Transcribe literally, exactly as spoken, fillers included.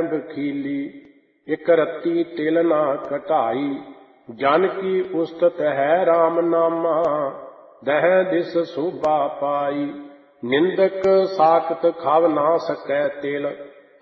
ਬਖੀਲੀ। ਇਕ ਰੱਤੀ ਤਿਲ ਨਾ ਘਟਾਈ, ਜਨ ਕੀ ਉਸਤਤ ਹੈ ਰਾਮ ਨਾਮਾ। ਦਹਿ ਦਿਸ ਸੋਭਾ ਪਾਈ, ਨਿੰਦਕ ਸਾਖਤ ਖਾਵ ਨਾ ਸਕੈ ਤਿਲ।